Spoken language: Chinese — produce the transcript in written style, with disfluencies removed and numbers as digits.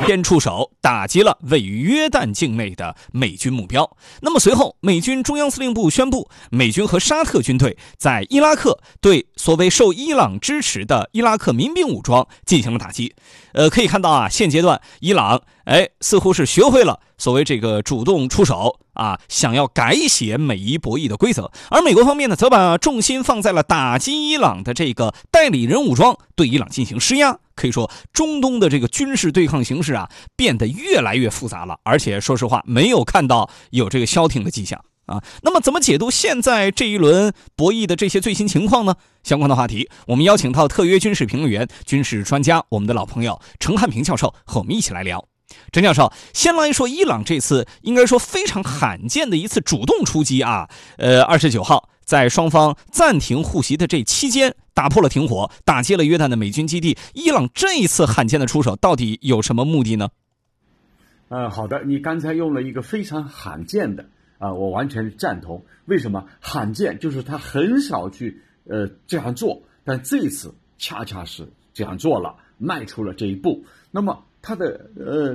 先出手打击了位于约旦境内的美军目标。那么随后，美军中央司令部宣布，美军和沙特军队在伊拉克对所谓受伊朗支持的伊拉克民兵武装进行了打击。可以看到啊，现阶段伊朗似乎是学会了所谓这个主动出手啊，想要改写美伊博弈的规则。而美国方面呢，则把重心放在了打击伊朗的这个代理人武装，对伊朗进行施压。可以说，中东的这个军事对抗形势啊，变得越来越复杂了，而且说实话，没有看到有这个消停的迹象啊。那么怎么解读现在这一轮博弈的这些最新情况呢？相关的话题，我们邀请到特约军事评论员、军事专家，我们的老朋友陈汉平教授和我们一起来聊。陈教授，先来说伊朗这次应该说非常罕见的一次主动出击啊。29号在双方暂停互袭的这期间，打破了停火，打击了约旦的美军基地。伊朗这一次罕见的出手，到底有什么目的呢？ 好的，你刚才用了一个非常罕见的我完全赞同。为什么罕见？就是他很少去这样做，但这一次恰恰是这样做了，迈出了这一步。那么他的